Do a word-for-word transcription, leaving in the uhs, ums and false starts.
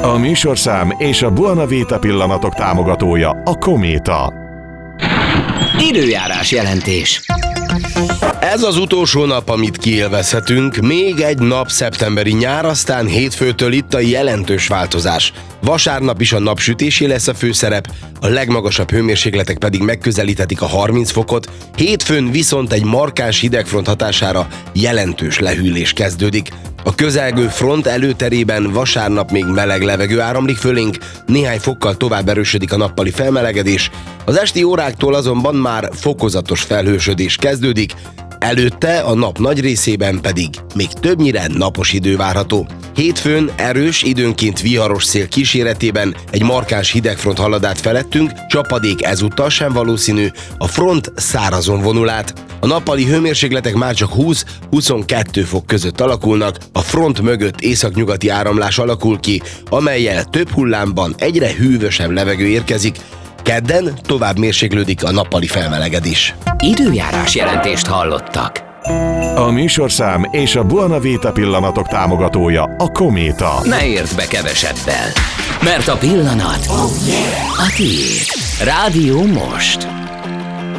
A műsorszám és a Buona Vita pillanatok támogatója a Kométa. Időjárás jelentés. Ez az utolsó nap, amit kiélvezhetünk, még egy nap szeptemberi nyár, aztán hétfőtől itt a jelentős változás. Vasárnap is a napsütésé lesz a főszerep, a legmagasabb hőmérsékletek pedig megközelíthetik a harminc fokot, hétfőn viszont egy markáns hidegfront hatására jelentős lehűlés kezdődik. A közelgő front előterében vasárnap még meleg levegő áramlik fölénk, néhány fokkal tovább erősödik a nappali felmelegedés, az esti óráktól azonban már fokozatos felhősödés kezdődik, előtte a nap nagy részében pedig még többnyire napos idő várható. Hétfőn erős, időnként viharos szél kíséretében egy markáns hidegfront halad át felettünk, csapadék ezúttal sem valószínű, a front szárazon vonul át. A nappali hőmérsékletek már csak húsz-huszonkettő fok között alakulnak, a front mögött északnyugati áramlás alakul ki, amellyel több hullámban egyre hűvösebb levegő érkezik. Kedden tovább mérséklődik a nappali felmelegedés. Időjárás jelentést hallottak. A műsorszám és a Buona Vita pillanatok támogatója a Kométa. Ne értsd be kevesebbel, mert a pillanat a tiéd. Rádió Most.